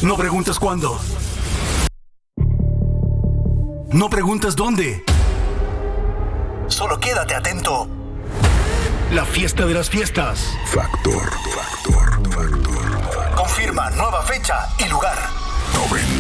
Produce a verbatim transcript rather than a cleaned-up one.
No preguntes cuándo. No preguntes dónde. Solo quédate atento. La fiesta de las fiestas. Factor, factor, factor. Confirma nueva fecha y lugar. noventa